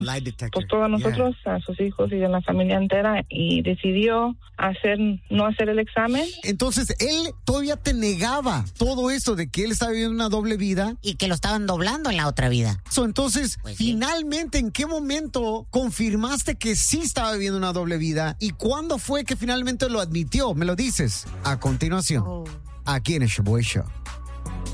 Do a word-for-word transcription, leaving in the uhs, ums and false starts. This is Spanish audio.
Lie detector. pues todos nosotros, yeah. a sus hijos y de la familia entera, y decidió hacer no hacer el examen. Entonces, él todavía te negaba todo esto de que él estaba viviendo una doble vida. Y que lo estaban doblando en la otra vida. So, entonces, pues finalmente, sí. ¿En qué momento confirmaste que sí estaba viviendo una doble vida? ¿Y cuándo fue que finalmente lo admitió? Me lo dices a continuación, oh. aquí en el Shaboy Show.